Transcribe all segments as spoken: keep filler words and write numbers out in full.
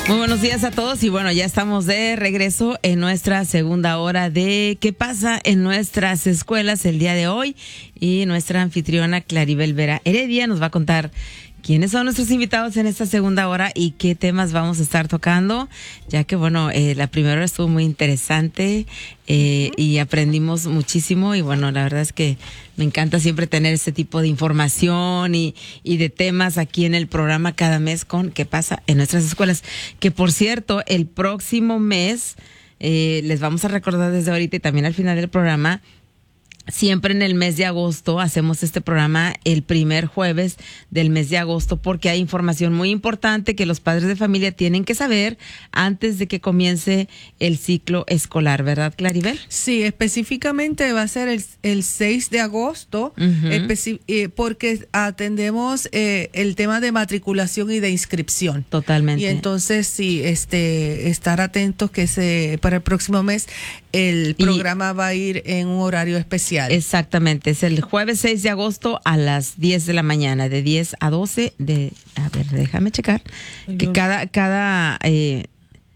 Muy buenos días a todos y bueno, ya estamos de regreso en nuestra segunda hora de ¿Qué pasa en nuestras escuelas el día de hoy? Y nuestra anfitriona Claribel Vera Heredia nos va a contar quiénes son nuestros invitados en esta segunda hora y qué temas vamos a estar tocando, ya que bueno, eh, la primera hora estuvo muy interesante eh, y aprendimos muchísimo y bueno, la verdad es que me encanta siempre tener este tipo de información y, y de temas aquí en el programa cada mes con qué pasa en nuestras escuelas. Que por cierto, el próximo mes, eh, les vamos a recordar desde ahorita y también al final del programa, siempre en el mes de agosto hacemos este programa el primer jueves del mes de agosto porque hay información muy importante que los padres de familia tienen que saber antes de que comience el ciclo escolar, ¿verdad, Claribel? Sí, específicamente va a ser el, el seis de agosto, uh-huh. especi- eh, porque atendemos eh, el tema de matriculación y de inscripción. Totalmente. Y entonces sí, este, estar atentos que se, para el próximo mes el programa y va a ir en un horario especial. Exactamente, es el jueves seis de agosto a las diez de la mañana, de diez a doce, de, a ver, déjame checar, que cada, cada, eh,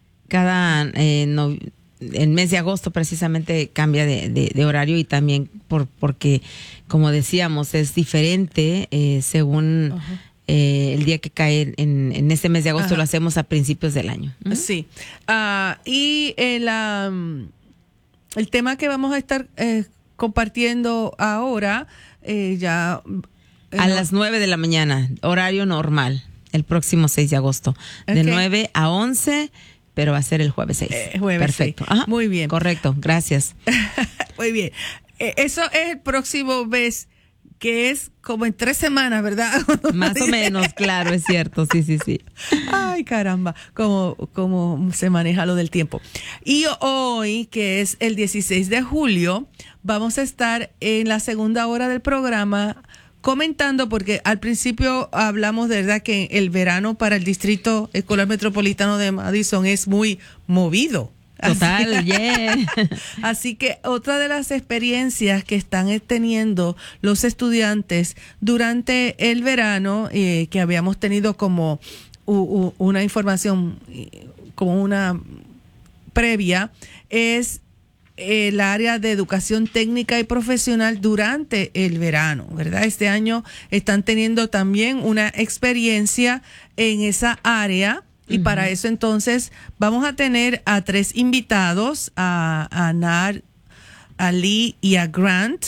cada, eh, no, el mes de agosto precisamente cambia de, de, de horario y también por, porque, como decíamos, es diferente eh, según... Uh-huh. Eh, el día que cae en, en este mes de agosto. Ajá. Lo hacemos a principios del año. ¿Mm? Sí. Uh, y el, um, el tema que vamos a estar eh, compartiendo ahora, eh, ya... Eh, a no. las nueve de la mañana, horario normal, el próximo seis de agosto. Okay. De nueve a once, pero va a ser el jueves seis. Eh, jueves Perfecto. seis. Ajá. Muy bien. Correcto, gracias. Muy bien. Eh, eso es el próximo mes, que es como en tres semanas, ¿verdad? Más o menos, claro, es cierto, sí, sí, sí. Ay, caramba, cómo, cómo se maneja lo del tiempo. Y hoy, que es el dieciséis de julio, vamos a estar en la segunda hora del programa comentando, porque al principio hablamos de verdad que el verano para el Distrito Escolar Metropolitano de Madison es muy movido. Total, así, yeah. Así que otra de las experiencias que están teniendo los estudiantes durante el verano, eh, que habíamos tenido como u, u, una información, como una previa, es el área de educación técnica y profesional durante el verano, ¿verdad? Este año están teniendo también una experiencia en esa área. Y uh-huh. para eso entonces vamos a tener a tres invitados, a, a Nar, a Lee y a Grant.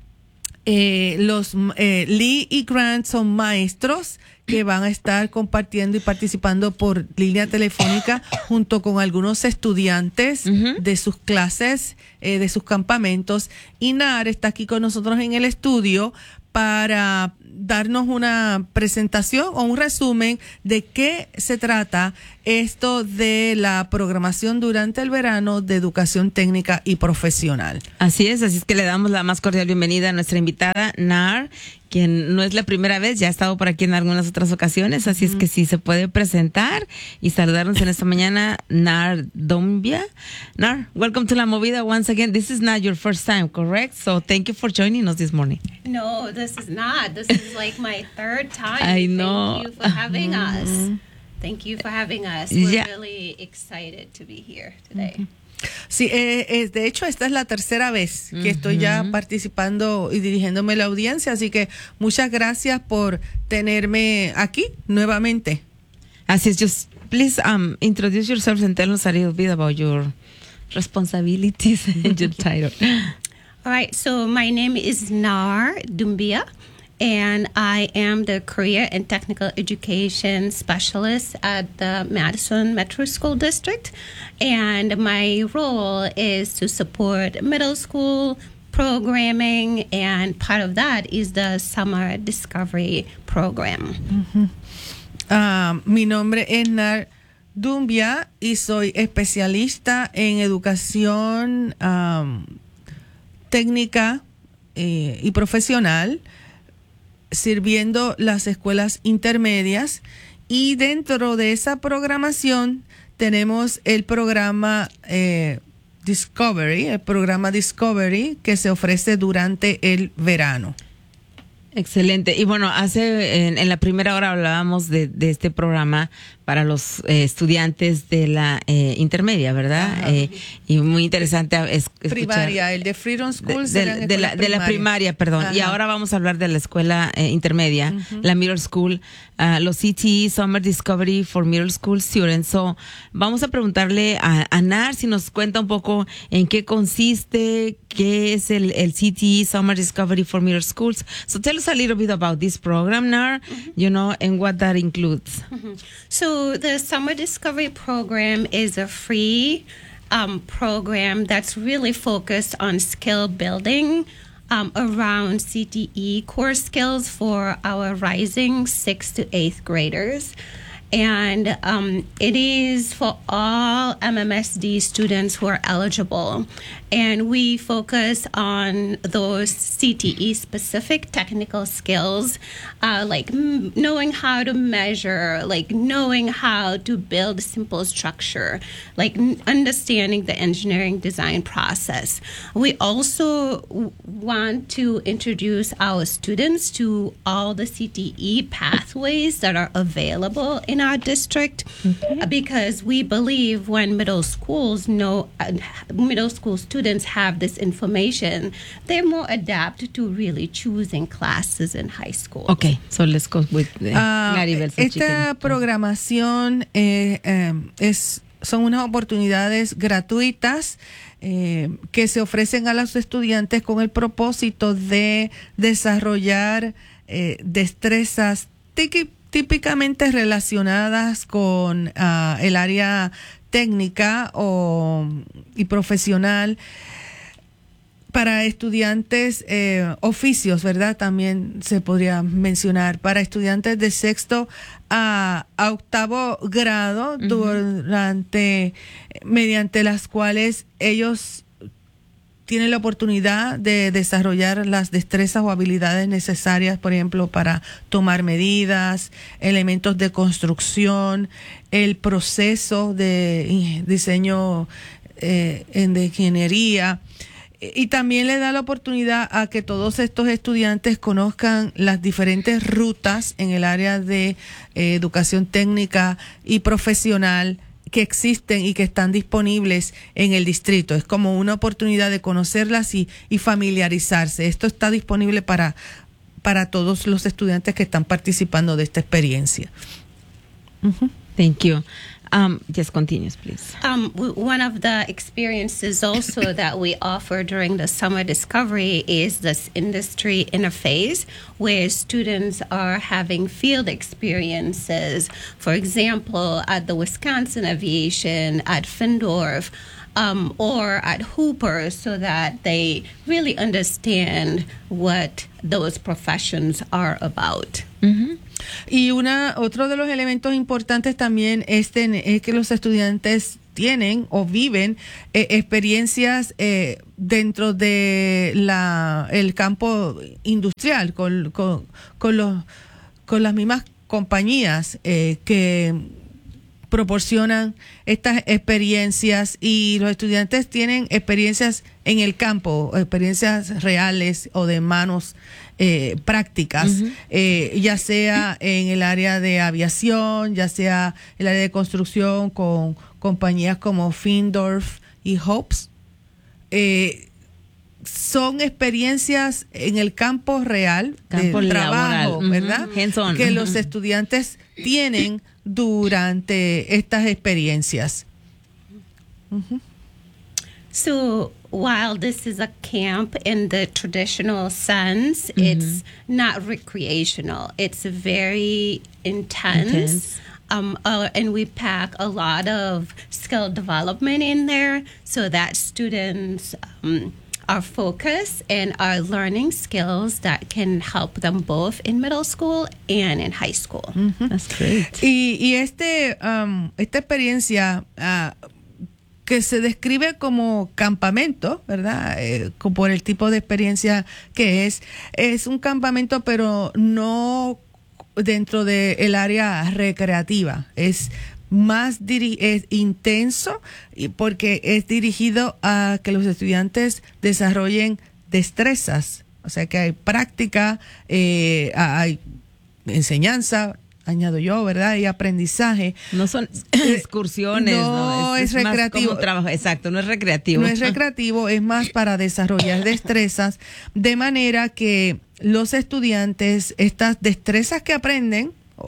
Eh, los eh, Lee y Grant son maestros que van a estar compartiendo y participando por línea telefónica junto con algunos estudiantes uh-huh. de sus clases, eh, de sus campamentos. Y Nar está aquí con nosotros en el estudio para darnos una presentación o un resumen de qué se trata esto de la programación durante el verano de educación técnica y profesional. Así es, así es que le damos la más cordial bienvenida a nuestra invitada, Nar, quien no es la primera vez, ya ha estado por aquí en algunas otras ocasiones, así mm-hmm. es que sí se puede presentar y saludarnos en esta mañana, Nar Dumbia. Nar, welcome to La Movida once again. This is not your first time, correct? So thank you for joining us this morning. No, this is not. This is like my third time. I know. Thank you for having mm-hmm. us. Thank you for having us. We're yeah. really excited to be here today. Mm-hmm. Sí, eh, eh, de hecho esta es la tercera vez que uh-huh. estoy ya participando y dirigiéndome a la audiencia, así que muchas gracias por tenerme aquí nuevamente. Así es, just please um, introduce yourself and tell us a little bit about your responsibilities and your title. All right, so my name is Nar Dumbia, and I am the Career and Technical Education Specialist at the Madison Metro School District. And my role is to support middle school programming, and part of that is the Summer Discovery Program. Mm-hmm. Uh, mi nombre es Nar Dumbia y soy especialista en educación um, técnica eh, y profesional, sirviendo las escuelas intermedias, y dentro de esa programación tenemos el programa eh, Discovery, el programa Discovery que se ofrece durante el verano. Excelente. Y bueno, hace en, en la primera hora hablábamos de, de este programa para los eh, estudiantes de la eh, intermedia, ¿verdad? Eh, y muy interesante es, escuchar. Primaria, el de Freedom School. De, de, de, la, de la primaria, perdón. Ajá. Y ahora vamos a hablar de la escuela eh, intermedia, uh-huh. la middle school, uh, los C T E, Summer Discovery for Middle School Students. So, vamos a preguntarle a, a Nar si nos cuenta un poco en qué consiste, qué es el, el C T E, Summer Discovery for Middle Schools. So tell us a little bit about this program, Nar, mm-hmm. you know, and what that includes. Mm-hmm. So the Summer Discovery program is a free um, program that's really focused on skill building um, around C T E core skills for our rising sixth to eighth graders. And um, it is for all M M S D students who are eligible. And we focus on those C T E-specific technical skills, uh, like m- knowing how to measure, like knowing how to build simple structure, like n- understanding the engineering design process. We also w- want to introduce our students to all the C T E pathways that are available in our district, okay. because we believe when middle schools know, uh, middle school students have this information, they're more adapted to really choosing classes in high school. Okay, so let's go with uh, uh, Claribel. Esta chicken. programación eh, eh, es, son unas oportunidades gratuitas eh, que se ofrecen a los estudiantes con el propósito de desarrollar eh, destrezas tiki, típicamente relacionadas con uh, el área técnica o, y profesional para estudiantes, eh, oficios, ¿verdad? También se podría mencionar para estudiantes de sexto a, a octavo grado, uh-huh. durante, mediante las cuales ellos tienen la oportunidad de desarrollar las destrezas o habilidades necesarias, por ejemplo, para tomar medidas, elementos de construcción, el proceso de diseño eh, en de ingeniería. Y también le da la oportunidad a que todos estos estudiantes conozcan las diferentes rutas en el área de eh, educación técnica y profesional que existen y que están disponibles en el distrito. Es como una oportunidad de conocerlas y, y familiarizarse. Esto está disponible para, para todos los estudiantes que están participando de esta experiencia. Uh-huh. Thank you. Um, just continues, please. Um, w- one of the experiences also that we offer during the summer discovery is this industry interface, where students are having field experiences. For example, at the Wisconsin Aviation, at Findorf, um, or at Hooper, so that they really understand what those professions are about. Mm-hmm. Y una otro de los elementos importantes también es, ten, es que los estudiantes tienen o viven eh, experiencias eh, dentro de la el campo industrial con, con, con, los, con las mismas compañías eh, que proporcionan estas experiencias, y los estudiantes tienen experiencias en el campo, experiencias reales o de manos eh, prácticas, uh-huh. eh, ya sea en el área de aviación, ya sea en el área de construcción con compañías como Findorf y Hopes. Eh, son experiencias en el campo real, campo del trabajo, laboral, ¿verdad? Uh-huh. Que uh-huh. los estudiantes tienen durante estas experiencias. Uh-huh. So while this is a camp in the traditional sense, mm-hmm. it's not recreational. It's very intense. intense. Um, uh, and we pack a lot of skill development in there so that students um, are focused and are learning skills that can help them both in middle school and in high school. Mm-hmm. That's great. Y, y este, um, esta experiencia uh, que se describe como campamento, ¿verdad? Eh, por el tipo de experiencia que es, es un campamento, pero no dentro del área recreativa. Es más diri- es intenso porque es dirigido a que los estudiantes desarrollen destrezas, o sea que hay práctica, eh, hay enseñanza, añado yo, ¿verdad? Y aprendizaje. No son excursiones, no, no, es, es, es recreativo. Más como trabajo. Exacto, no es recreativo. No es recreativo, es más para desarrollar destrezas, de manera que los estudiantes, estas destrezas que aprenden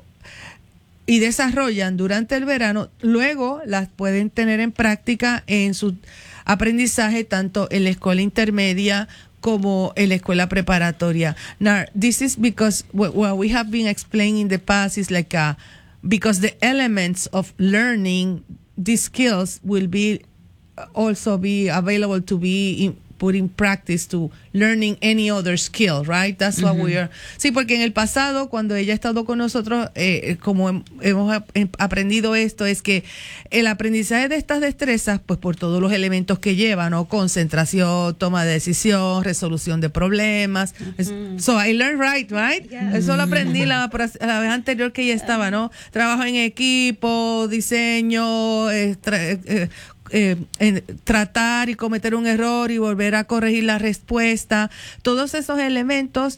y desarrollan durante el verano, luego las pueden tener en práctica en su aprendizaje, tanto en la escuela intermedia como en la escuela preparatoria. Now, this is because what, what we have been explaining in the past is like a, because the elements of learning these skills will be also be available to be in, put in practice to learning any other skill, right? That's what mm-hmm. we are. Sí, porque en el pasado, cuando ella ha estado con nosotros, eh, como hemos aprendido esto, es que el aprendizaje de estas destrezas, pues por todos los elementos que llevan, ¿no? Concentración, toma de decisión, resolución de problemas. Mm-hmm. So I learned right, right? Yeah. Eso lo aprendí la, la vez anterior que ella estaba, ¿no? Trabajo en equipo, diseño, eh, tra- eh, Eh, en tratar y cometer un error y volver a corregir la respuesta. Todos esos elementos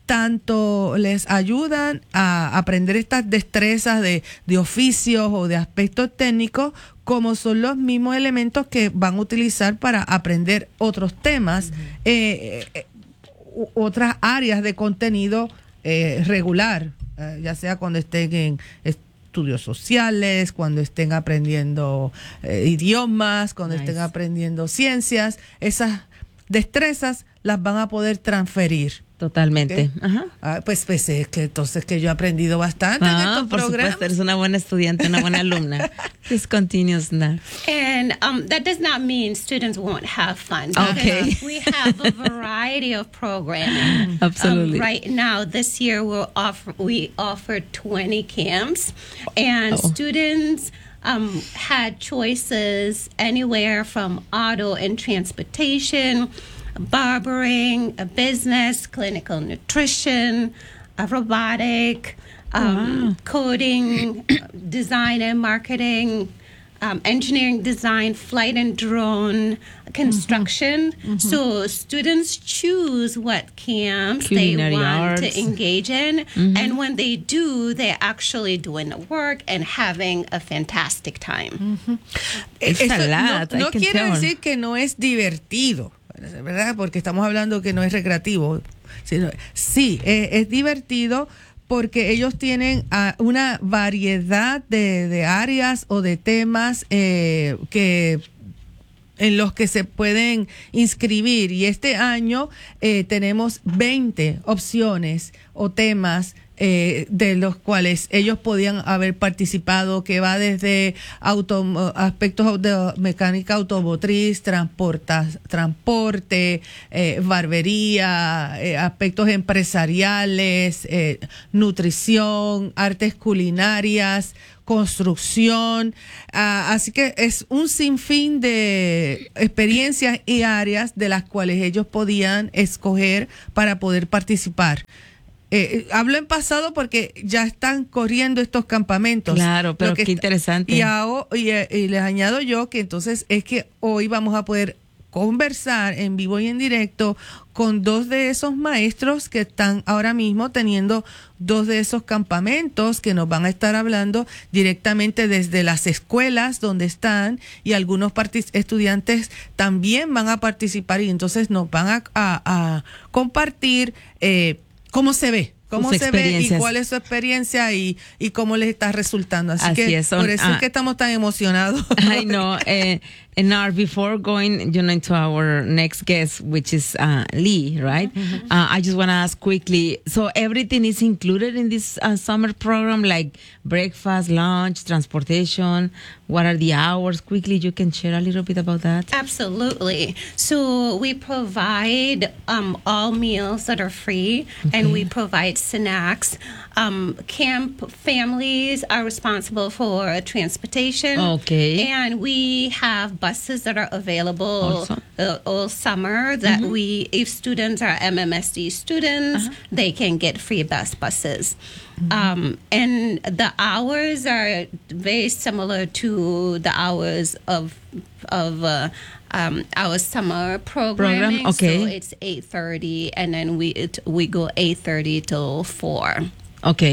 tanto les ayudan a aprender estas destrezas de, de oficios o de aspectos técnicos, como son los mismos elementos que van a utilizar para aprender otros temas, uh-huh. eh, eh, otras áreas de contenido eh, regular, eh, ya sea cuando estén en estudios sociales, cuando estén aprendiendo eh, idiomas, cuando nice. estén aprendiendo ciencias. Esas destrezas las van a poder transferir. Totalmente. ¿Okay? Ajá. Ah, pues, pues es que entonces que yo he aprendido bastante ah, en estos por programas. Supuesto, eres una buena estudiante, una buena alumna. This continues now. And um, that does not mean students won't have fun. Okay. We have a variety of programming. Absolutely. Um, right now, this year we'll offer, we offered twenty camps, and oh. students um, had choices anywhere from auto and transportation, barbering, a business, clinical nutrition, a robotic, um, wow. coding, design and marketing, um, engineering design, flight and drone, construction. Mm-hmm. So students choose what camps Culinary they want arts. to engage in. Mm-hmm. And when they do, they're actually doing the work and having a fantastic time. Mm-hmm. Eso no no quiere tell. decir que no es divertido, ¿verdad? Porque estamos hablando que no es recreativo. Sí, eh, es divertido porque ellos tienen uh, una variedad de, de áreas o de temas eh, que en los que se pueden inscribir. Y este año eh, tenemos veinte opciones o temas Eh, de los cuales ellos podían haber participado, que va desde auto, aspectos de mecánica automotriz, transporta, transporte, eh, barbería, eh, aspectos empresariales, eh, nutrición, artes culinarias, construcción, uh, así que es un sinfín de experiencias y áreas de las cuales ellos podían escoger para poder participar. Eh, hablo en pasado porque ya están corriendo estos campamentos. Claro, pero qué está, interesante. Y, a, y, y les añado yo que entonces es que hoy vamos a poder conversar en vivo y en directo con dos de esos maestros que están ahora mismo teniendo dos de esos campamentos, que nos van a estar hablando directamente desde las escuelas donde están, y algunos partic- estudiantes también van a participar y entonces nos van a, a, a compartir eh, cómo se ve, cómo se ve y cuál es su experiencia y, y cómo les está resultando. Así, Así que es, son, por eso uh, es que estamos tan emocionados. I know. Uh, and now, before going you know, into our next guest, which is uh, Lee, right? Mm-hmm. Uh, I just want to ask quickly. So everything is included in this uh, summer program, like breakfast, lunch, transportation. What are the hours? Quickly, you can share a little bit about that. Absolutely. So we provide um, all meals that are free, okay. and we provide snacks. Um, camp families are responsible for transportation. Okay. And we have buses that are available awesome. uh, all summer that mm-hmm. we, if students are M M S D students, uh-huh. they can get free bus buses. Mm-hmm. Um, and the hours are very similar to the hours of of uh, um, our summer programming. Program? Okay. So it's eight thirty, and then we it, we go eight thirty till four. Okay.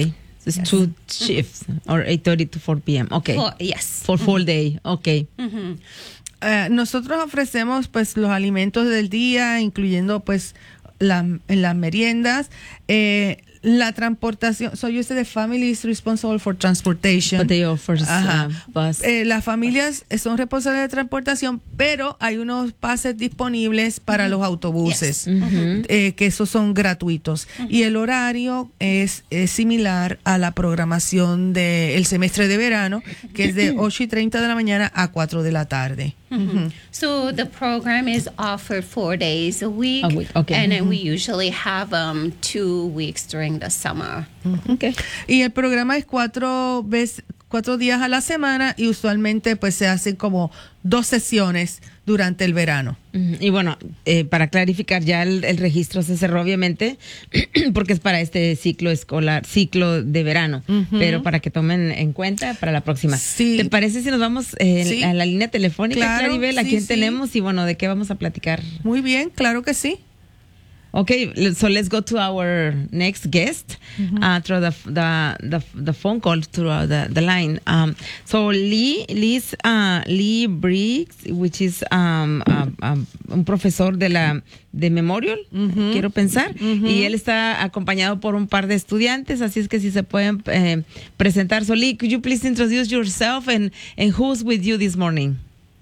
It's Yes. two shifts, or eight thirty to four p.m. Okay. For, yes. For full day. Okay. Mm-hmm. Uh, nosotros ofrecemos pues los alimentos del día, incluyendo pues la, en las meriendas, eh, la transportación. So you say the family is responsible for transportation. But they offer Ajá. uh, bus. Eh, las familias son responsables de transportación, pero hay unos pases disponibles para los autobuses, Yes. Mhm. eh, que esos son gratuitos. Y el horario es, es similar a la programación del semestre de verano, que es de ocho y treinta de la mañana a cuatro de la tarde. Mm-hmm. So the program is offered four days a week, A week, okay. and then we usually have um two weeks during the summer. Okay. Y el programa es cuatro veces, cuatro días a la semana, y usualmente pues se hacen como dos sesiones durante el verano. Ujú. Y bueno, eh, para clarificar, ya el, el registro se cerró obviamente porque es para este ciclo escolar, ciclo de verano, Ujú. pero para que tomen en cuenta para la próxima. Sí. ¿Te parece si nos vamos eh, Sí. a la línea telefónica, Claro, Claribel? ¿A sí, quién sí. tenemos? Y bueno, ¿de qué vamos a platicar? Muy bien, claro que sí. Okay, so let's go to our next guest uh, through the, the the the phone call through the the line. Um, so Lee Lee's, uh, Lee Briggs, which is um, um, um, un profesor de la de Memorial, quiero pensar, y él está acompañado por un par de estudiantes, así es que si se pueden eh, presentar. So Lee, could you please introduce yourself and and who's with you this morning?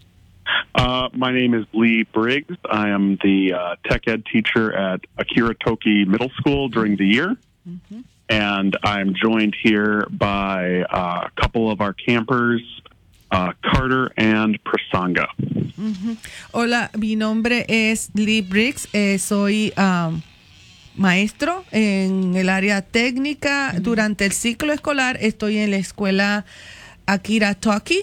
Uh, my name is Lee Briggs. I am the uh, tech ed teacher at Akira Toki Middle School during the year. Mm-hmm. And I'm joined here by uh, a couple of our campers, uh, Carter and Prasanga. Uh-huh. Hola, mi nombre es Lee Briggs. Eh, soy um, maestro en el área técnica. Uh-huh. Durante el ciclo escolar estoy en la escuela Akira Toki.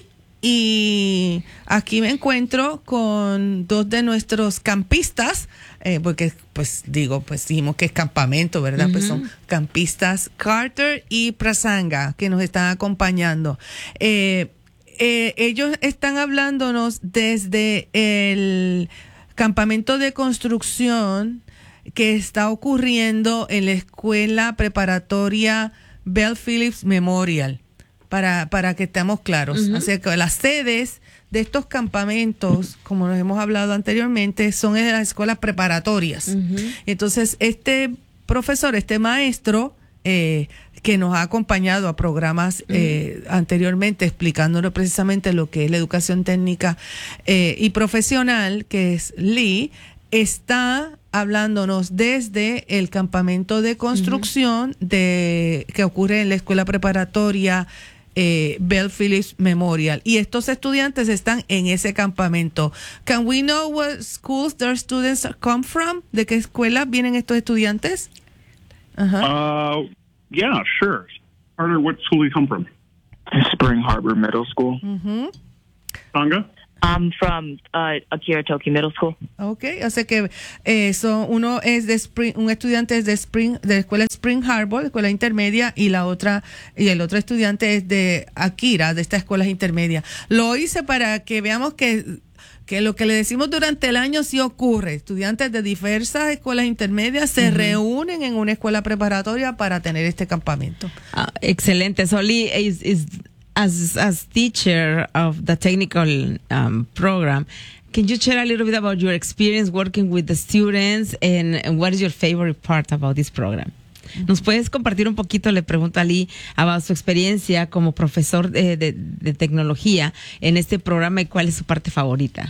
Y aquí me encuentro con dos de nuestros campistas, eh, porque pues digo, pues dijimos que es campamento, ¿verdad? Uh-huh. Pues son campistas Carter y Prasanga que nos están acompañando. Eh, eh, ellos están hablándonos desde el campamento de construcción que está ocurriendo en la escuela preparatoria Bell Phillips Memorial. Para, para que estemos claros. Uh-huh. Así que las sedes de estos campamentos, como nos hemos hablado anteriormente, son en las escuelas preparatorias. Uh-huh. Entonces, este profesor, este maestro, eh, que nos ha acompañado a programas eh, uh-huh. anteriormente, explicándonos precisamente lo que es la educación técnica eh, y profesional, que es Lee, está hablándonos desde el campamento de construcción uh-huh. de que ocurre en la escuela preparatoria eh, Bell Phillips Memorial, y estos estudiantes están en ese campamento. Can we know what schools their students come from? ¿De qué escuelas vienen estos estudiantes? Uh-huh. Uh, yeah, sure. Carter, what school do you come from? Spring Harbor Middle School. Uh-huh. Sanga? I'm from uh, Akira Toki Middle School. Okay, o sea que eh, son, uno es de Spring, un estudiante es de Spring, de la escuela Spring Harbor, escuela intermedia, y la otra y el otro estudiante es de Akira, de estas escuelas intermedias. Lo hice para que veamos que que lo que le decimos durante el año sí ocurre. Estudiantes de diversas escuelas intermedias se uh-huh. reúnen en una escuela preparatoria para tener este campamento. Uh, excelente. So Lee is, is As as teacher of the technical um, program, can you share a little bit about your experience working with the students, and, and what is your favorite part about this program? ¿Nos puedes compartir un poquito, le pregunto a Lee, about su experiencia como profesor de, de, de tecnología en este programa, y cuál es su parte favorita?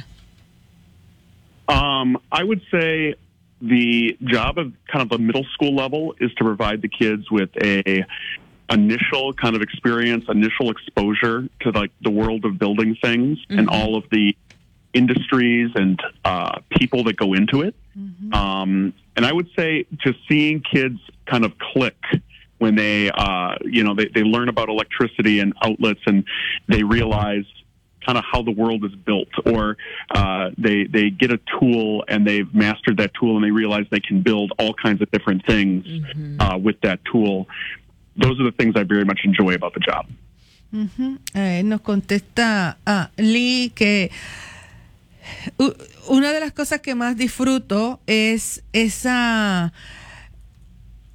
Um, I would say the job of kind of the middle school level is to provide the kids with a initial kind of experience, initial exposure to like the world of building things mm-hmm. and all of the industries and uh, people that go into it. Mm-hmm. Um, and I would say just seeing kids kind of click when they, uh, you know, they, they learn about electricity and outlets, and they realize kind of how the world is built, or uh, they they get a tool and they've mastered that tool and they realize they can build all kinds of different things mm-hmm. uh, with that tool. Those are the things I very much enjoy about the job. Uh-huh. Eh, nos contesta uh, Lee que uh, una de las cosas que más disfruto es esa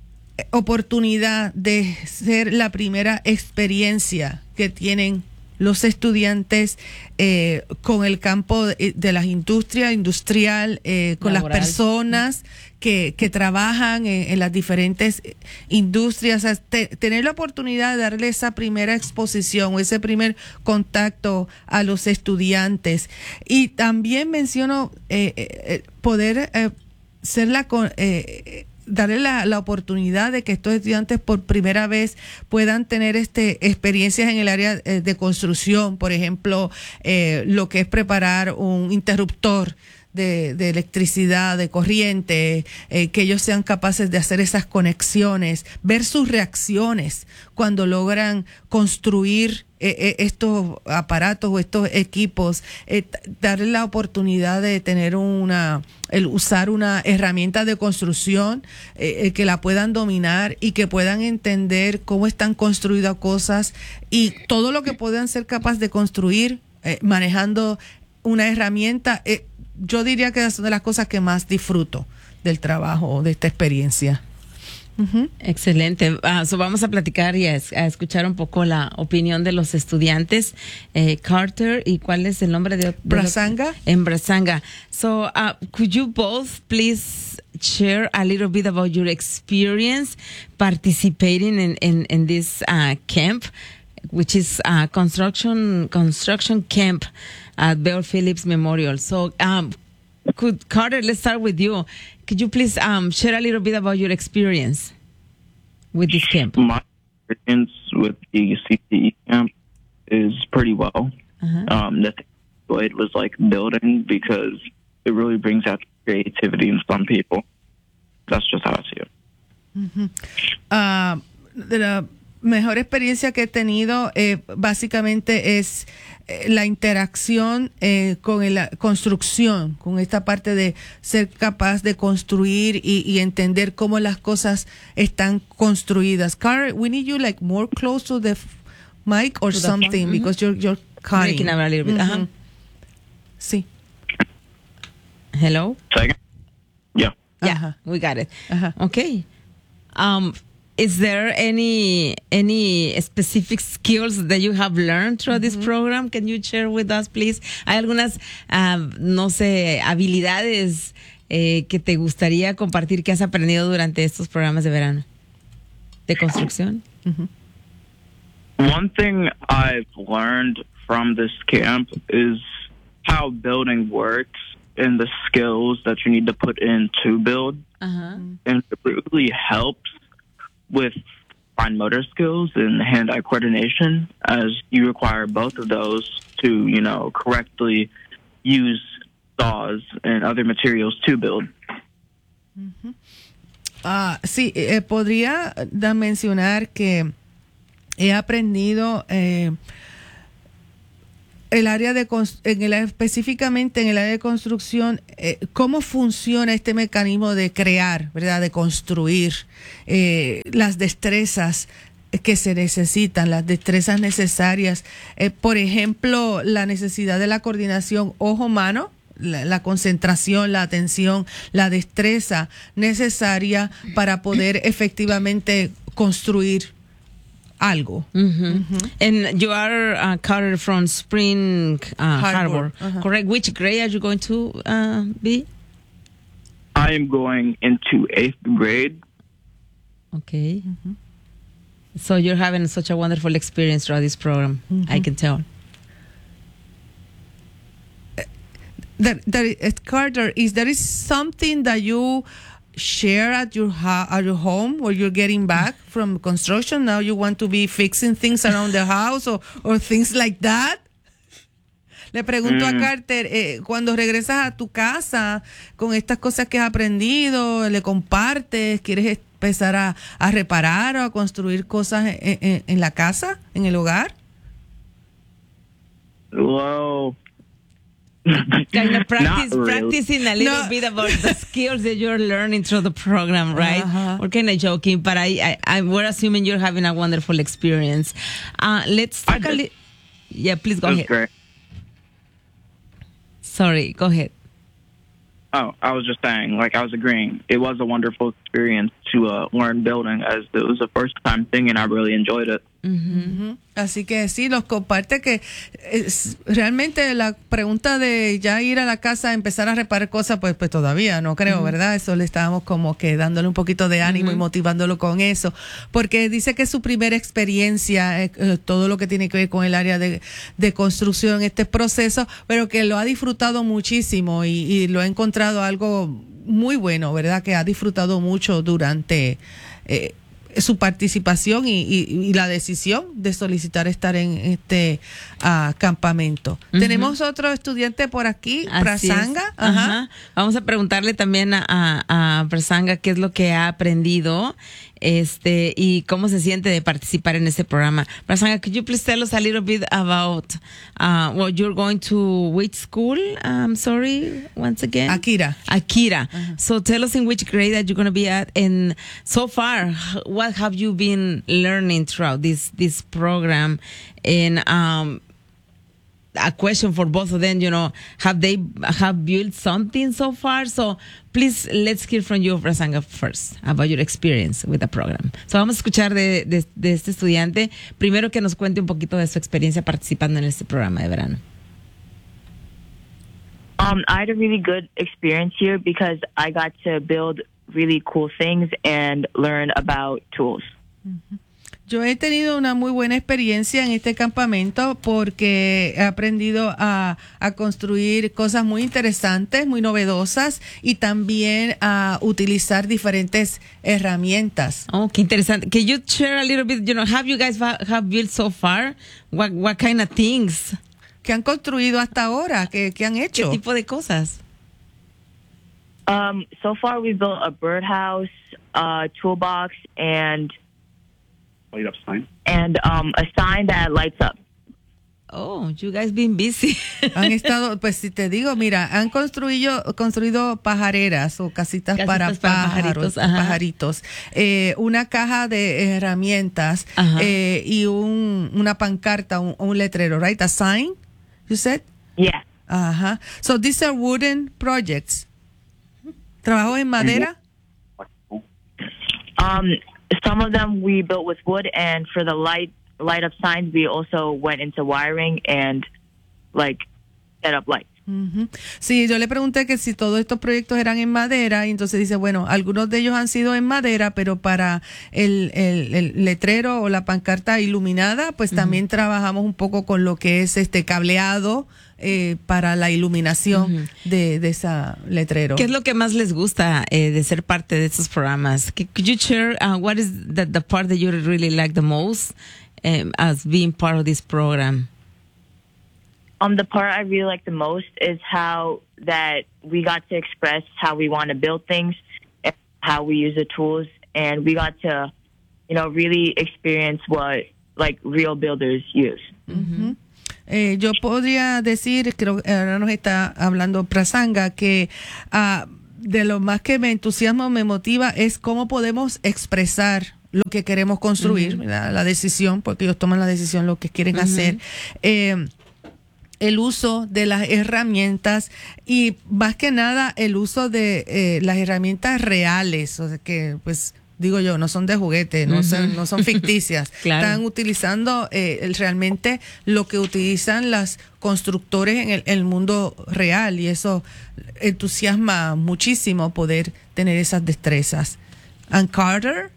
oportunidad de ser la primera experiencia que tienen los estudiantes eh, con el campo de, de las industrias, industrial, eh, con Laboral. Las personas que, que trabajan en, en las diferentes industrias, o sea, te, tener la oportunidad de darle esa primera exposición o ese primer contacto a los estudiantes. Y también menciono eh, eh, poder eh, ser la... Eh, darle la, la oportunidad de que estos estudiantes por primera vez puedan tener este experiencias en el área eh, de construcción, por ejemplo, eh, lo que es preparar un interruptor de, de electricidad, de corriente, eh, que ellos sean capaces de hacer esas conexiones, ver sus reacciones cuando logran construir eh, eh, estos aparatos o estos equipos, eh, darle la oportunidad de tener una, el usar una herramienta de construcción, eh, eh, que la puedan dominar y que puedan entender cómo están construidas cosas y todo lo que puedan ser capaces de construir eh, manejando una herramienta. Eh, yo diría que es una de las cosas que más disfruto del trabajo, de esta experiencia. Uh-huh. Excelente. Uh, so vamos a platicar y a, a escuchar un poco la opinión de los estudiantes. Eh, Carter, ¿y cuál es el nombre de? de Brasanga. En Brasanga. So, uh, could you both please share a little bit about your experience participating in, in, in this uh, camp, which is a construction, construction camp at Bear Phillips Memorial. So, um, could Carter, let's start with you. Could you please um, share a little bit about your experience with this camp? My experience with the C T E camp is pretty well. Uh-huh. Um, the thing I enjoyed was like building because it really brings out creativity in some people. That's just how I see it. Mm-hmm. Uh, the mejor experiencia que he tenido eh, básicamente es eh, la interacción eh, con la construcción, con esta parte de ser capaz de construir y, y entender cómo las cosas están construidas. Carl, we need you like more close to the f- mic or something, mm-hmm. because you're you're cutting. Breaking up a little bit. Mm-hmm. Uh-huh. Sí. Hello? Second? Yeah. Yeah, Uh-huh. we got it. Uh-huh. Okay. Um, is there any any specific skills that you have learned through mm-hmm. this program? Can you share with us, please? ¿Hay algunas, um, no sé, habilidades eh, que te gustaría compartir que has aprendido durante estos programas de verano de construcción? Mm-hmm. One thing I've learned from this camp is how building works and the skills that you need to put in to build. Uh-huh. And it really helps with fine motor skills and hand-eye coordination, as you require both of those to, you know, correctly use saws and other materials to build. Uh-huh. Ah, sí, eh, podría da mencionar que he aprendido eh, el área de en el, específicamente en el área de construcción, eh, cómo funciona este mecanismo de crear, ¿verdad? De construir, eh, las destrezas que se necesitan, las destrezas necesarias. Eh, por ejemplo, la necesidad de la coordinación ojo-mano, la, la concentración, la atención, la destreza necesaria para poder efectivamente construir algo. Mm-hmm. Mm-hmm. And you are uh, Carter from Spring uh, Harbor, uh-huh. correct? Which grade are you going to uh, be? I am going into eighth grade. Okay. Mm-hmm. So you're having such a wonderful experience throughout this program. Mm-hmm. I can tell. That, that, Carter, is there is something that you share at your ha- at your home where you're getting back from construction? Now you want to be fixing things around the house or, or things like that? Le pregunto mm. a Carter, eh, cuando regresas a tu casa con estas cosas que has aprendido, le compartes, quieres empezar a, a reparar o a construir cosas en, en, en la casa, en el hogar? Well, kind of practice, really. practicing a little no. bit about the skills that you're learning through the program, right? Uh-huh. We're kind of joking, but I, I, I, we're assuming you're having a wonderful experience. Uh, let's talk a little. Yeah, please go ahead. Great. Sorry, go ahead. Oh, I was just saying, like I was agreeing, it was a wonderful experience to uh, learn building, as it was a first time thing and I really enjoyed it. Uh-huh. Así que sí, los comparte que es, realmente la pregunta de ya ir a la casa a empezar a reparar cosas, pues pues todavía no creo, uh-huh. ¿verdad? Eso le estábamos como que dándole un poquito de ánimo uh-huh. y motivándolo con eso, porque dice que es su primera experiencia, eh, todo lo que tiene que ver con el área de, de construcción, este proceso, pero que lo ha disfrutado muchísimo y, y lo ha encontrado algo muy bueno, ¿verdad? Que ha disfrutado mucho durante eh, su participación y, y, y la decisión de solicitar estar en este uh, campamento. Uh-huh. Tenemos otro estudiante por aquí, Así Prasanga. Ajá. Ajá. Vamos a preguntarle también a, a, a Prasanga qué es lo que ha aprendido este y cómo se siente de participar en este programa. Prasanga, could you please tell us a little bit about uh, well, you're going to which school? I'm sorry, once again. Akira. Akira. Uh-huh. So tell us in which grade that you're going to be at, and so far, what have you been learning throughout this this program? And um, a question for both of them, you know, have they have built something so far? So please, let's hear from you, Prasanga, first about your experience with the program. So vamos a escuchar de, de, de este estudiante, primero que nos cuente un poquito de su experiencia participando en este programa de verano. Um, I had a really good experience here because I got to build really cool things and learn about tools. Mm-hmm. Yo he tenido una muy buena experiencia en este campamento porque he aprendido a, a construir cosas muy interesantes, muy novedosas y también a utilizar diferentes herramientas. Oh, qué interesante. Can you share a little bit, you know, have you guys ha- have built so far? What, what kind of things? ¿Qué han construido hasta ahora? ¿Qué, qué han hecho? ¿Qué tipo de cosas? Um, so far we've built a birdhouse, a toolbox, and Light up sign. and um, a sign that lights up. Oh, you guys been busy. Han estado, pues si te digo, mira, han construido construido pajareras o casitas, Casitas para, para pájaros, pajaritos, ajá. pajaritos, eh, una caja de herramientas eh, y un, una pancarta, un, un letrero, right? A sign, you said? Yeah. Ajá. So these are wooden projects. ¿Trabajos en madera? Um, some of them we built with wood, and for the light light up signs, we also went into wiring and like set up lights. Uh-huh. Sí, yo le pregunté que si todos estos proyectos eran en madera y entonces dice, bueno, algunos de ellos han sido en madera, pero para el, el, el letrero o la pancarta iluminada, pues uh-huh. también trabajamos un poco con lo que es este cableado eh, para la iluminación uh-huh. de, de ese letrero. ¿Qué es lo que más les gusta eh, de ser parte de estos programas? Could you share uh, what is the, the part that you really like the most um, as being part of this program? Um, the part I really like the most is how that we got to express how we want to build things, and how we use the tools, and we got to, you know, really experience what like real builders use. Uh-huh. Eh, yo podría decir, creo que ahora nos está hablando Prasanga, que uh, de lo más que me entusiasma o me motiva es cómo podemos expresar lo que queremos construir, uh-huh. la decisión, porque ellos toman la decisión lo que quieren uh-huh. hacer. Eh, el uso de las herramientas y más que nada el uso de eh, las herramientas reales, o sea que pues digo yo, no son de juguete, no, uh-huh. son, no son ficticias. Claro. Están utilizando eh, el, realmente lo que utilizan los constructores en el, el mundo real y eso entusiasma muchísimo poder tener esas destrezas. And Carter?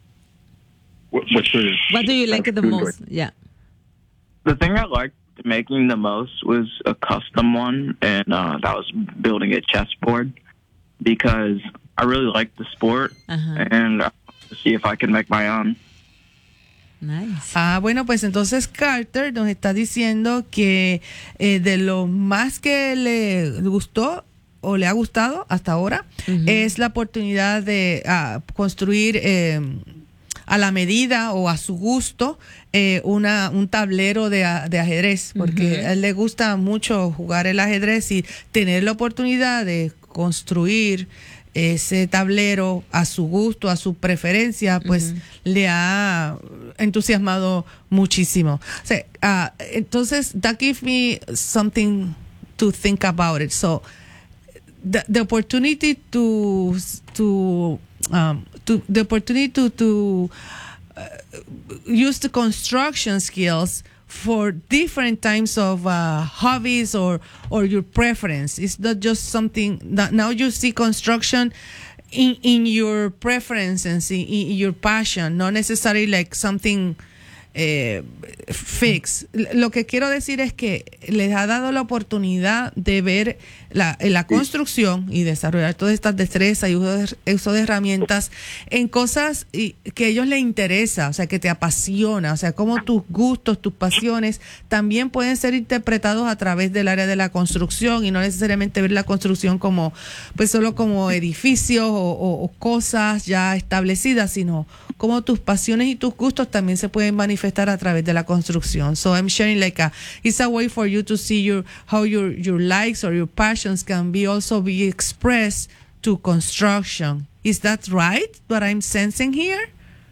What, what's the, What do you like the most? Yeah. The thing I liked making the most was a custom one, and uh, that was building a chessboard because I really like the sport, uh-huh. and I wanted to see if I could make my own. Nice. Ah, bueno, pues entonces Carter nos está diciendo que eh, de lo más que le gustó o le ha gustado hasta ahora uh-huh. es la oportunidad de uh, construir eh, a la medida o a su gusto eh, una un tablero de, de ajedrez, porque uh-huh. a él le gusta mucho jugar el ajedrez y tener la oportunidad de construir ese tablero a su gusto, a su preferencia, pues uh-huh. le ha entusiasmado muchísimo. O sea, uh, entonces, that gives me something to think about it. So, the, the opportunity to to um, to the opportunity to to uh, use the construction skills for different types of uh, hobbies or or your preference. It's not just something that now you see construction in in your preferences, in, in your passion, not necessarily like something eh, fix. Lo que quiero decir es que les ha dado la oportunidad de ver la, la construcción y desarrollar todas estas destrezas y uso de, uso de herramientas en cosas y, que a ellos les interesa, o sea, que te apasiona, o sea, como tus gustos, tus pasiones también pueden ser interpretados a través del área de la construcción y no necesariamente ver la construcción como, pues solo como edificios o, o, o cosas ya establecidas, sino como tus pasiones y tus gustos también se pueden manifestar a través de la construcción. So I'm sharing like a, it's a way for you to see your, how your, your likes or your passions can be also be expressed to construction. Is that right, what I'm sensing here?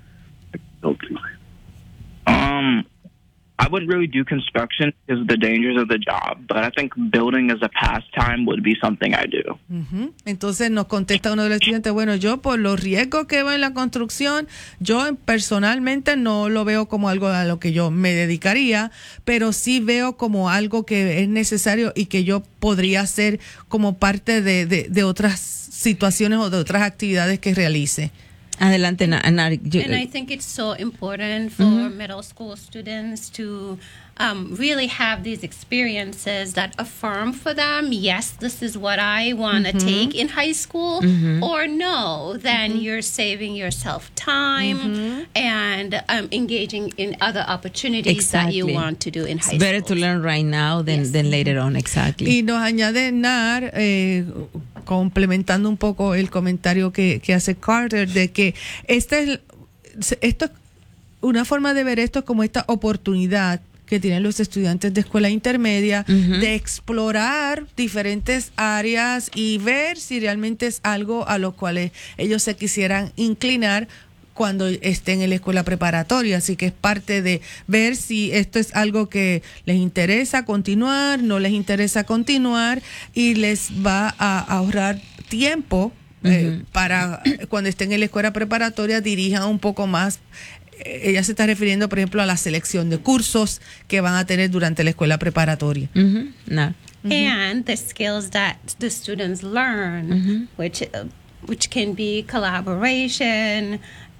Um, I wouldn't really do construction because of the dangers of the job, but I think building as a pastime would be something I do. Uh-huh. Entonces nos contesta uno de los estudiantes, bueno, yo por los riesgos que veo en la construcción, yo personalmente no lo veo como algo a lo que yo me dedicaría, pero sí veo como algo que es necesario y que yo podría hacer como parte de, de, de otras situaciones o de otras actividades que realice. Adelante, Nari. And I think it's so important for mm-hmm. middle school students to um, really have these experiences that affirm for them, yes, this is what I want to mm-hmm. take in high school, mm-hmm. or no, then mm-hmm. you're saving yourself time mm-hmm. and um, engaging in other opportunities exactly. that you want to do in high school. It's better to learn right now than, yes. than later on, exactly. Y nos añade Nar, eh, complementando un poco el comentario que, que hace Carter, de que esta es, esto, una forma de ver esto como esta oportunidad que tienen los estudiantes de escuela intermedia uh-huh. de explorar diferentes áreas y ver si realmente es algo a lo cual ellos se quisieran inclinar cuando estén en la escuela preparatoria. Así que es parte de ver si esto es algo que les interesa continuar, no les interesa continuar y les va a ahorrar tiempo uh-huh. eh, para cuando estén en la escuela preparatoria dirijan un poco más. Ella se está refiriendo, por ejemplo, a la selección de cursos que van a tener durante la escuela preparatoria. Uh-huh. No. Uh-huh. And the skills that the students learn, uh-huh. which uh, which can be collaboration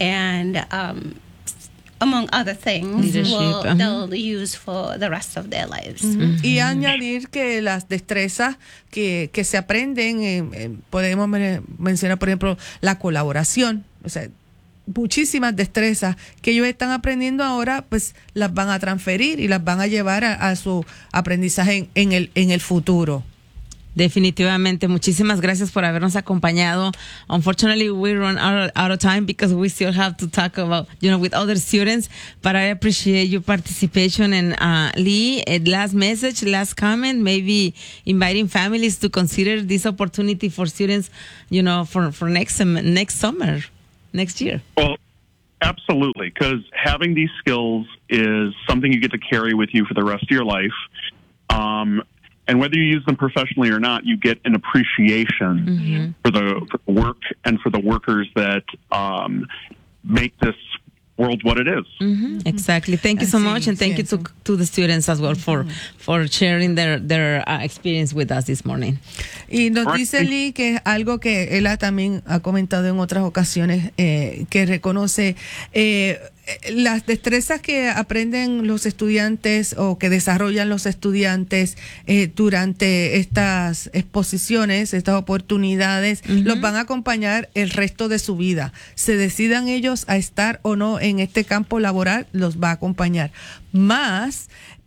and um, among other things, will, uh-huh. they'll use for the rest of their lives. Uh-huh. Uh-huh. Y añadir que las destrezas que, que se aprenden, eh, eh, podemos mencionar, por ejemplo, la colaboración, o sea, muchísimas destrezas que ellos están aprendiendo ahora, pues las van a transferir y las van a llevar a, a su aprendizaje en, en el en el futuro. Definitivamente, muchísimas gracias por habernos acompañado. Unfortunately, we run out, out of time because we still have to talk about, you know, with other students. But I appreciate your participation. And uh, Lee, a last message, last comment, maybe inviting families to consider this opportunity for students, you know, for for next sem- next summer. Next year. Well, absolutely, because having these skills is something you get to carry with you for the rest of your life. Um, and whether you use them professionally or not, you get an appreciation mm-hmm. for, the, for the work and for the workers that um, make this world what it is. Mm-hmm. Exactly. Thank you so Así, much, and thank you to to the students as well for mm-hmm. for sharing their their uh, experience with us this morning. Y nos dice Lee que es algo que él ha también ha comentado en otras ocasiones, eh, que reconoce eh, las destrezas que aprenden los estudiantes o que desarrollan los estudiantes eh, durante estas exposiciones, estas oportunidades, uh-huh. los van a acompañar el resto de su vida. Se decidan ellos a estar o no en este campo laboral, los va a acompañar. Más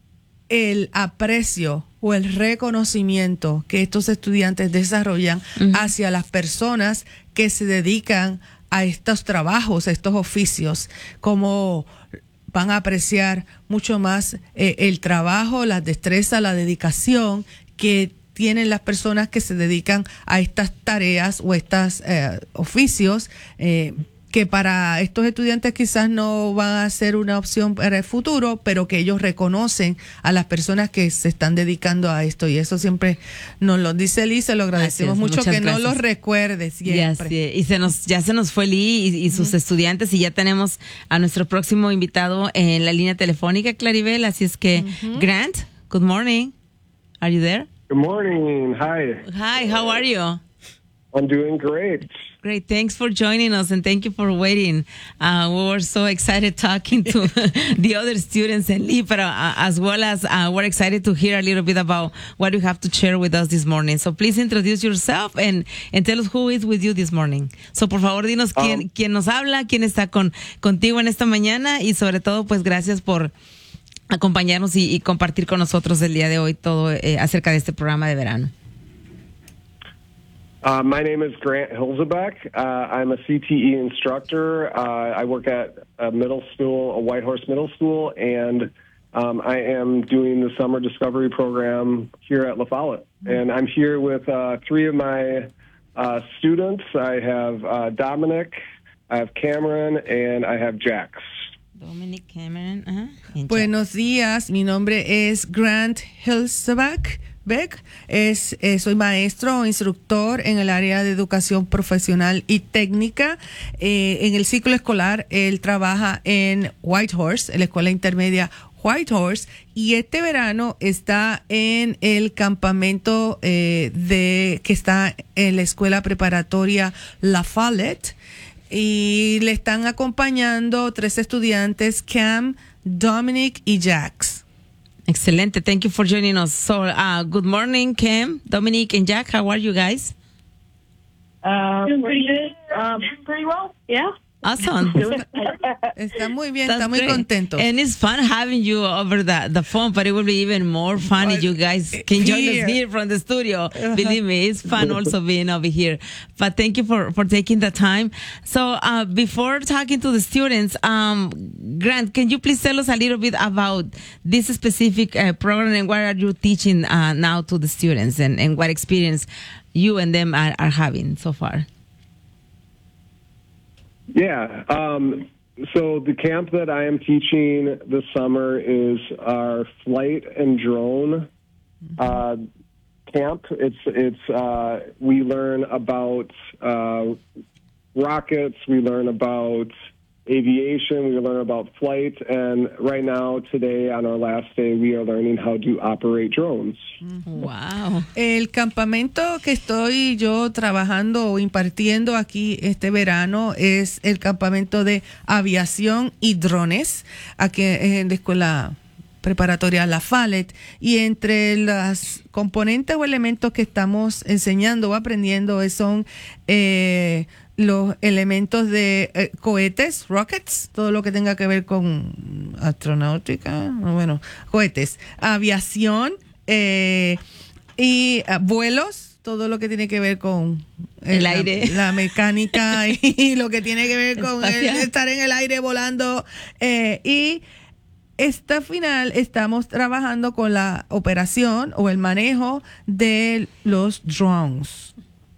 el aprecio o el reconocimiento que estos estudiantes desarrollan uh-huh. hacia las personas que se dedican a estos trabajos, a estos oficios, como van a apreciar mucho más eh, el trabajo, la destreza, la dedicación que tienen las personas que se dedican a estas tareas o estos eh, oficios eh, que para estos estudiantes quizás no va a ser una opción para el futuro, pero que ellos reconocen a las personas que se están dedicando a esto, y eso siempre nos lo dice Lee, se lo agradecemos es, mucho, que gracias. no los recuerde siempre. Ya, sí. Y se nos, ya se nos fue Lee y, y sus uh-huh. estudiantes, y ya tenemos a nuestro próximo invitado en la línea telefónica, Claribel, así es que uh-huh. Grant, good morning. Are you there? Good morning. Hi. Hi, how are you? I'm doing great. Great. Thanks for joining us, and thank you for waiting. Uh, we were so excited talking to the other students and Lee, but uh, as well as uh, we're excited to hear a little bit about what you have to share with us this morning. So please introduce yourself and, and tell us who is with you this morning. So por favor, dinos quién, um, quién nos habla, quién está con, contigo en esta mañana, y sobre todo, pues gracias por acompañarnos y, y compartir con nosotros el día de hoy todo eh, acerca de este programa de verano. Uh, my name is Grant Hilzebeck. Uh, I'm a C T E instructor. Uh, I work at a middle school, a Whitehorse Middle School, and um, I am doing the Summer Discovery Program here at La Follette. And I'm here with uh, three of my uh, students. I have uh, Dominic, I have Cameron, and I have Jax. Dominic, Cameron, uh-huh. Buenos días, mi nombre es Grant Hilzebeck. Beck, es, eh, soy maestro o instructor en el área de educación profesional y técnica. Eh, en el ciclo escolar, él trabaja en Whitehorse, en la escuela intermedia Whitehorse, y este verano está en el campamento eh, de que está en la escuela preparatoria La Follette, y le están acompañando tres estudiantes, Cam, Dominic y Jax. Excelente. Thank you for joining us. So, uh, good morning, Cam, Dominic, and Jack. How are you guys? Uh, pretty good. Um, pretty well. Yeah. Awesome. Está muy bien, That's está muy great. contento. And it's fun having you over the, the phone, but it will be even more fun if you guys can join Here. us here from the studio. Believe me, it's fun also being over here. But thank you for, for taking the time. So uh, before talking to the students, um, Grant, can you please tell us a little bit about this specific uh, program, and what are you teaching uh, now to the students, and, and what experience you and them are, are having so far? Yeah. Um, so the camp that I am teaching this summer is our flight and drone uh, camp. It's it's uh, we learn about uh, rockets. We learn about aviation. We learn about flight. And right now, today, on our last day, we are learning how to operate drones. Wow. El campamento que estoy yo trabajando o impartiendo aquí este verano es el campamento de aviación y drones, aquí en la escuela preparatoria La Follette, y entre las componentes o elementos que estamos enseñando o aprendiendo son eh, los elementos de eh, cohetes, rockets, todo lo que tenga que ver con astronáutica, bueno, cohetes, aviación, eh, y uh, vuelos, todo lo que tiene que ver con el, el aire, la, la mecánica y lo que tiene que ver con el, estar en el aire volando, eh, y esta final estamos trabajando con la operación o el manejo de los drones.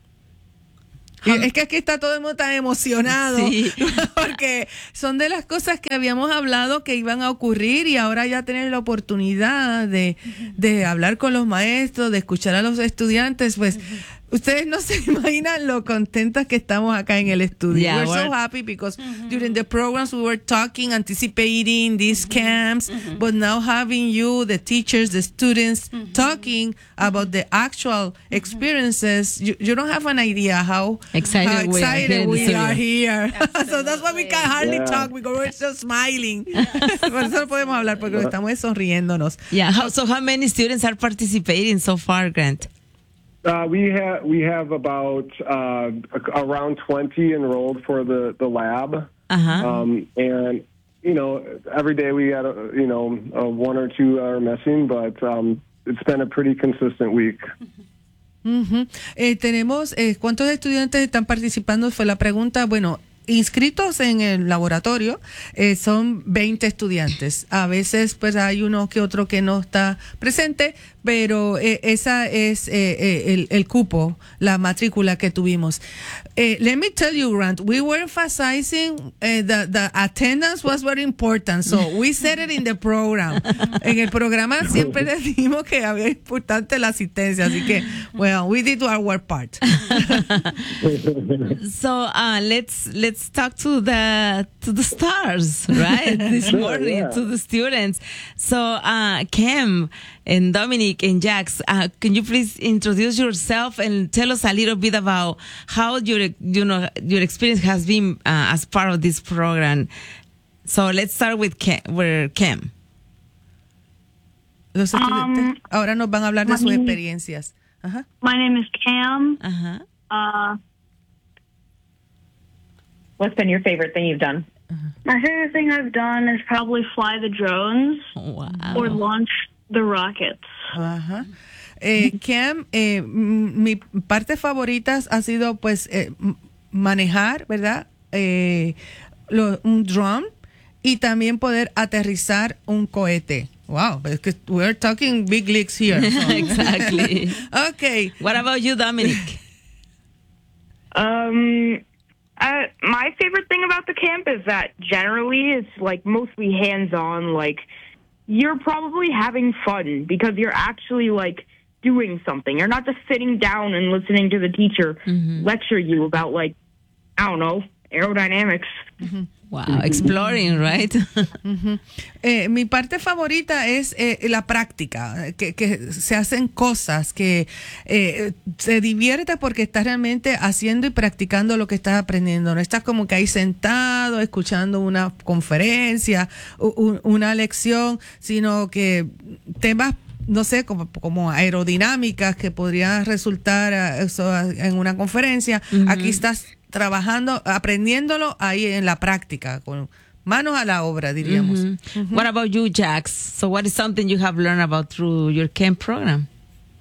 Es que aquí está todo el mundo tan emocionado, sí, porque son de las cosas que habíamos hablado que iban a ocurrir, y ahora ya tener la oportunidad de, de hablar con los maestros, de escuchar a los estudiantes, pues ustedes no se imaginan lo contentas que estamos acá en el estudio. Yeah, we're, we're so happy because mm-hmm. during the programs we were talking, anticipating these mm-hmm. camps, mm-hmm. but now having you, the teachers, the students, mm-hmm. talking about the actual experiences, you, you don't have an idea how excited, how excited we are here. We are here. So that's why we can hardly yeah. talk, because we're just smiling. Por eso no podemos hablar, porque estamos sonriéndonos. Yeah. How, so how many students are participating so far, Grant? Uh, we have we have about uh, around twenty enrolled for the, the lab, uh-huh. um, and you know every day we had a, you know a one or two are missing, but um, it's been a pretty consistent week. Uh-huh. Eh, tenemos eh, ¿cuántos estudiantes están participando? Fue la pregunta. Bueno, inscritos en el laboratorio eh, son veinte estudiantes. A veces pues hay uno que otro que no está presente, pero eh, esa es eh, eh, el, el cupo, la matrícula que tuvimos. Eh, let me tell you, Grant, we were emphasizing uh, the, the attendance was very important, so we said it in the program. En el programa siempre decimos que había importante la asistencia, así que, well, we did our part. So uh, let's let's talk to the to the stars, right? This Sure, morning yeah. to the students. So uh, Cam and Dominic and Jax, uh, can you please introduce yourself and tell us a little bit about how your you know your experience has been uh, as part of this program? So let's start with Cam. With Cam. Los estudiantes Um, ahora nos van a hablar de sus my- experiencias. Ajá. My name is Cam. Uh-huh. Uh, What's been your favorite thing you've done? my favorite thing I've done is probably fly the drones Wow. or launch the rockets. Ajá. Eh, Cam, eh, m- mi parte favorita ha sido pues eh, m- manejar, ¿verdad? Eh, lo- un drone y también poder aterrizar un cohete. Wow, es que we're talking big leagues here. so. Exactly. Okay. What about you, Dominic? Um, uh, my favorite thing about the camp is that generally it's like mostly hands-on. Like you're probably having fun because you're actually like doing something. You're not just sitting down and listening to the teacher lecture you about like, I don't know, aerodynamics. Wow, exploring, right? Eh, mi parte favorita es eh, la práctica, que, que se hacen cosas, que eh, se divierte porque estás realmente haciendo y practicando lo que estás aprendiendo. No estás como que ahí sentado escuchando una conferencia, u- u- una lección, sino que temas, no sé, como, como aerodinámicas que podrían resultar eh, eso, en una conferencia. Aquí estás trabajando, aprendiéndolo ahí en la práctica, con manos a la obra, diríamos. Mhm. What about you, Jax? So what is something you have learned about through your camp program?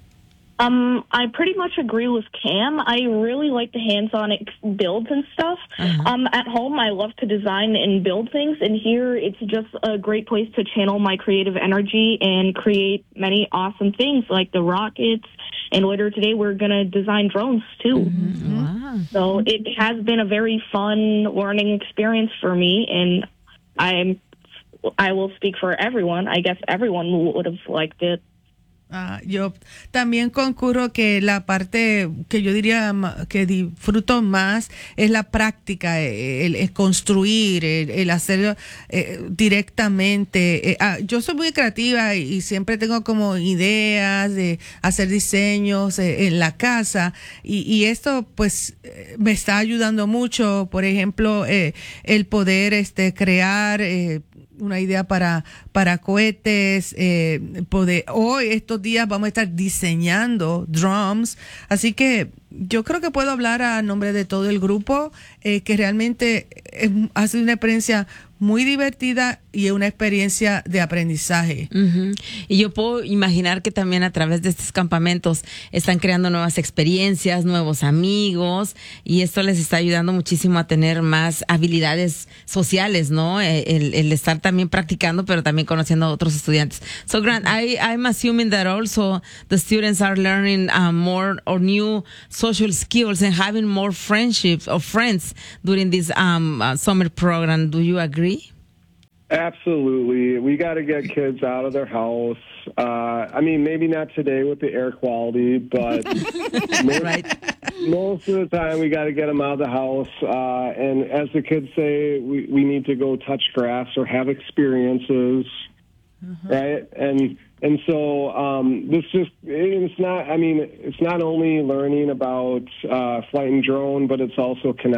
Um, I pretty much agree with Cam. I really like the hands-on ex- builds and stuff. Um, at home, I love to design and build things, and here it's just a great place to channel my creative energy and create many awesome things like the rockets. And later today, we're going to design drones too. Wow. So it has been a very fun learning experience for me, and I'm I will speak for everyone. I guess everyone would have liked it. Ah, yo también concurro que la parte que yo diría ma- que disfruto más es la práctica, eh, el, el construir, el, el hacerlo eh, directamente. Eh, ah, yo soy muy creativa y, y siempre tengo como ideas de hacer diseños eh, en la casa y, y esto pues eh, me está ayudando mucho. Por ejemplo, eh, el poder este crear eh, una idea para para cohetes, eh, poder, hoy estos días vamos a estar diseñando drums, así que yo creo que puedo hablar a nombre de todo el grupo, eh, que realmente es, ha sido una experiencia muy divertida y una experiencia de aprendizaje. Ujú. Y yo puedo imaginar que también a través de estos campamentos están creando nuevas experiencias, nuevos amigos, y esto les está ayudando muchísimo a tener más habilidades sociales, ¿no? Eh, El, el estar también practicando, pero también conociendo a otros estudiantes. So, Grant, I, I'm assuming that also the students are learning uh, more or new social skills and having more friendships or friends during this um, uh, summer program. Do you agree? Absolutely. We got to get kids out of their house. Uh, I mean, maybe not today with the air quality, but most, most of the time we got to get them out of the house. Uh, and as the kids say, we, we need to go touch grass or have experiences, right? And and so um, this just, it's not, I mean, it's not only learning about uh, flight and drone, but it's also connecting.